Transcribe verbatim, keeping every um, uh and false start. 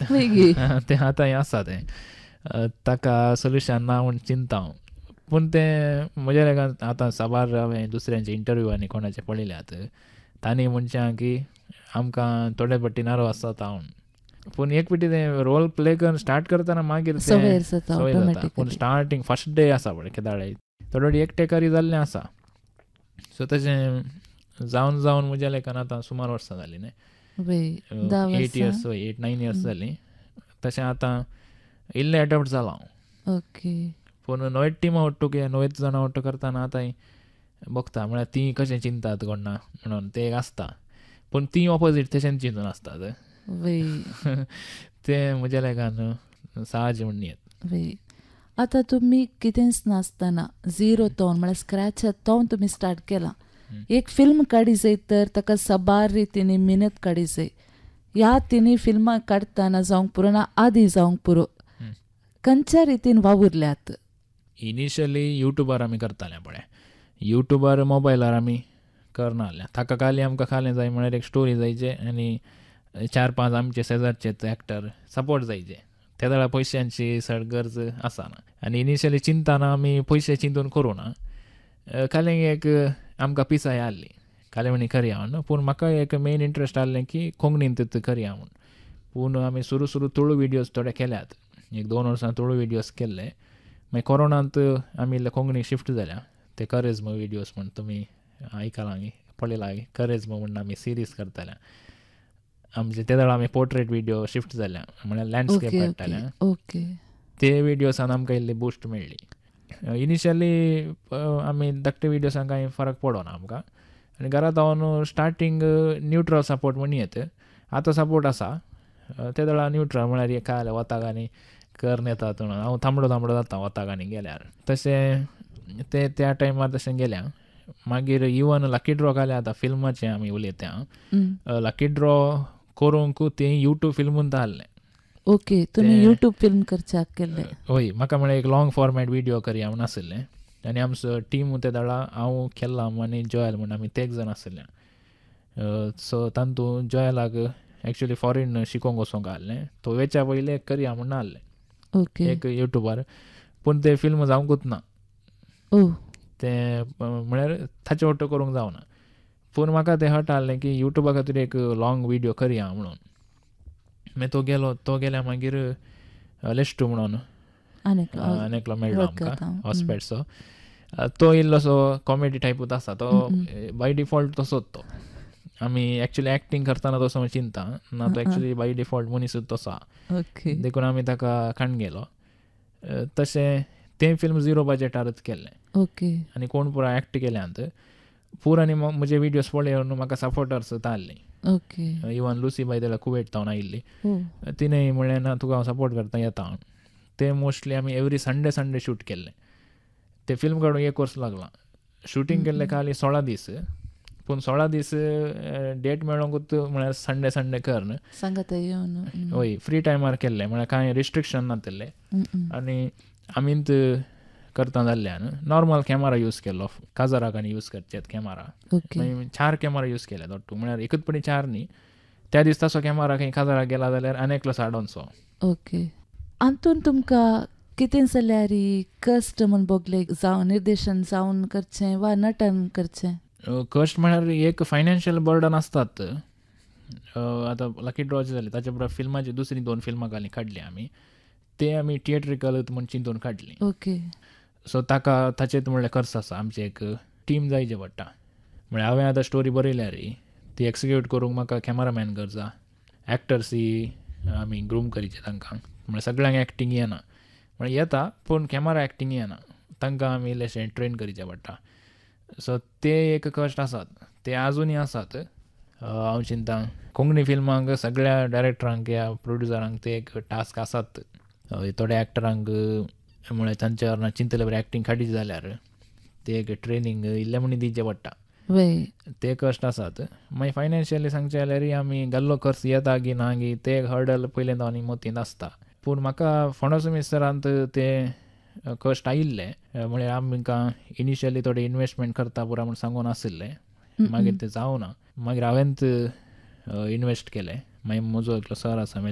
ते आतां आसा तें ताका सोल्युशन ना म्हूण चिंता हांव. पूण तें म्हज्या लेगान आतां साबार हांवें दुसऱ्यांचे इंटरव्यू आनी कोणाचे पळयल्यात, तांणी म्हणचे की आमकां थोडे फावटी नारो आसता म्हूण. पूण एक फावटी तें रोल प्ले करून स्टार्ट करतना मागीर संवय जाता संवय जाता. पूण स्टार्टींग फस्ट डे आसा पळय केदाळे थोडे फावटी एकटे करी जाल्लें आसा. सो तशें जावन जावन म्हज्या लेकान आतां सुमार वर्सां जालीं न्ही, eight years eight nine years जालीं. तशें आतां इल्लें एडॉप्ट जालां हांव. ओके. पूण नवेच टिमा वट्टू की नवेच जाणां वट्टू करतना आतां बघता म्हळ्यार ती कशें चिंतात कोण ना म्हणून ते एक आसता. पूण ती ऑपोजीट तशें चिंतून आसतात तें म्हज्या लेकान सहज म्हण येत. आतां तुमी कितेंच नासतना झिरो तोन म्हळ्यार स्क्रॅच तोन तुमी स्टार्ट केलां. एक फिल्म काडी जाय तर ताका साबार रितीनी मेहनत काडी जाय. ह्या तिनी फिल्मां काडटना जावंक पुरो ना आदी जावंक पुरो खंयच्या रितीन वावुरल्यात? इनिशियली युट्यूबार आमी करताले पळय. युट्यूबार मोबायलार आमी करनासले. ताका खाली आमकां खालें जाय म्हळ्यार एक स्टोरी जायचे आनी चार पांच आमचे शेजारचे एक्टर सपोर्ट जायचे. त्या वेळार पयशांची चड गरज आसना. आनी इनिशियली चिंतना आमी पयशे चिंतून करूं ना. खाली एक आमकां पिसाय आहली खाली म्हणी करया म्हूण. पूण म्हाका एक मेन इंट्रस्ट आहलें की कोंकणींत करया म्हूण. पूण आमी सुरू सुरू तुळू विडियोज थोडे केल्यात. एक दोन वर्सां तुळू विडियोज केल्ले. मागीर कोरोनांत आमी इल्ले कोंकणी शिफ्ट जाल्या. ते करेज्म विडियोज म्हूण तुमी आयकलां पळयलां करेज्म म्हूण आमी सिरीज करताले आमचे. त्या वेळार आमी पोर्ट्रेट विडियो शिफ्ट जाल्या म्हळ्यार लँडस्केप काडटाले. ओके. ते विडियोसान आमकां इल्ली बूस्ट मेळ्ळी. इनिशियली आमी धाकटे विडियोसान कांय फरक पडना आमकां. आनी घरांत रावन स्टार्टींग न्यूट्रल सपोर्ट म्हण येत. आतां सपोर्ट आसा. त्या वेळार न्यूट्रल म्हळ्यार एक काय जालें वताक आनी कर येतात म्हणून हांव थांबडो थांबडो जाता वताक आनी गेल्यार. तशें ते त्या टायमार तशें गेल्या. मागीर इवन लकी ड्रॉ घाले आतां फिल्माचें आमी उलयता. लकी ड्रॉ करूंक तें यूट्यूब फिल्मूंत आहलें. ओके. तुमी यूट्यूब फिल्म करच्याक केल्लें? हय. म्हाका म्हळ्यार एक लॉंग फॉर्मॅट विडियो करया म्हूण आशिल्लें. आनी आमचो टीम त्या वेळार हांव केल्ला आनी जॉयल म्हूण आमी तेग जाण आशिल्ले. सो तातूंत जॉयलाक एक्चुली फॉरेन शिकोवंक वचोंक आहलें. तो वेच्या पयलीं एक करया म्हूण आहलें. ओके. एक युट्यूबार. पूण तें फिल्म जावंकूच ना. तें म्हळ्यार ताचे वट्ट करूंक जावना. पूण म्हाका तें हट आहलें की युट्यूबा खातीर एक लॉंग विडियो करया म्हणून. मागीर तो गेलो तो गेल्या मागीर लेस्टू म्हणून आनेकलो मेळ्ळो आमकां हॉस्पेटचो. तो इल्लोसो कॉमेडी टायपूच आसा. तो बाय डिफॉल्ट तसोच तो. आमी एक्चुली एक्टींग करतना तसो चिंता ना. तो एक्चुली बाय डिफॉल्ट मनीसूच तसो आहा. देखून आमी ताका काण गेलो. तशें तें फिल्म झिरो बजेटारूच केल्लें. ओके. आनी कोण पुरो एक्ट केल्यांत. पूर आनी म्हजे विडियोज पळोवन म्हाका supporters आहलीं. Okay. Even Lucy bye जाल्यार कुवेट तावन आयिल्ली. तिणेंय म्हळें ना तुका हांव सपोर्ट करता येता. ते मोस्टली आमी एवरी संडे संडे शूट केल्लें. तें फिल्म काडूंक एक वर्स लागलां. शूटिंग केल्लें खाली सोळा दीस. पूण सोळा दीस डेट मेळोंकूच म्हळ्यार संडे संडे कर न्हू सांगात येवन. हय. फ्री टायमार केल्लें म्हळ्यार कांय रिस्ट्रिक्शन नासलें. आनी आमींत करता जाल्ल्यान नॉर्मल कॅमेरा यूज केल्लो. काजाराक आनी यूज करचेत कॅमेरा. मागीर चार कॅमेरा यूज केले दोट्टू म्हळ्यार एकूच पडी चार न्ही. त्या दीस तसो कॅमेरा खंय काजाराक गेला जाल्यार आनेकलो साडोनसो. ओके. आंतून तुमकां कितें जाल्यार कश्ट म्हूण भोगले जावं निर्देशन जावन करचें वा नटन करचें? कश्ट म्हळ्यार एक फायनान्शियल बर्डन आसतात. आतां लकी ड्रॉ जाली ताचे बरोबर फिल्माची दुसरी दोन फिल्मां घाली काडली आमी. ते आमी थिएट्रिकल म्हूण चिंतून काडली. ओके. सो ताका ताचेत म्हणल्यार खर्च आसा. आमचे एक टीम जायचे पडटा. म्हळ्यार हांवें आतां स्टोरी बरयल्यार ती एक्सिक्यूट करूंक म्हाका कॅमेरामॅन गरजा. एक्टर्सय आमी ग्रूम करीचे तांकां. म्हळ्यार सगळ्यांक एक्टींग येना. म्हळ्यार येता पूण कॅमेरा एक्टींग येना. तांकां आमी इल्लेशें ट्रेन करचें पडटा. सो ते एक कश्ट आसात. ते आजुनूय आसात. हांव चिंता कोंकणी फिल्मांक सगळ्या डायरेक्टरांक या प्रोड्युसरांक ते एक टास्क आसात. थोड्या एक्टरांक म्हळ्यार तांच्या कारणान चिंतले बरें एक्टींग काडीत जाल्यार ते एक ट्रेनींग इल्लें म्हणी दिवचें पडटा. ते कश्ट आसात. मागीर फायनान्शियली सांगचें जाल्यार आमी घाल्लो खर्च येता की ना गी ते एक हर्डल पयलें आनी मोतीन आसता. पूण म्हाका फोंडा मिनिस्टरांत ते कश्ट आयिल्ले म्हळ्यार आमकां इनिशियली थोडे इन्वेस्टमेंट करता पुरा म्हूण सांगून आशिल्लें. मागीर तें जावना. मागीर हांवेंच इन्वेस्ट केलें. मागीर म्हजो एकलो सर आसा